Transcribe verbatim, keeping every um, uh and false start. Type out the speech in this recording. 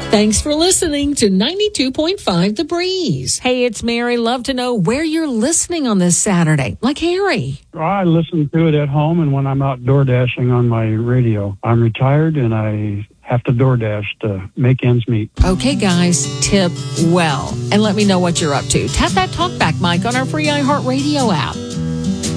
Thanks for listening to ninety-two point five The Breeze. Hey, it's Mary. Love to know where you're listening on this Saturday, like Harry. I listen to it at home and when I'm out door dashing on my radio. I'm retired and I have to door dash to make ends meet. Okay, guys, tip well. And let me know what you're up to. Tap that talkback mic on our free iHeartRadio app.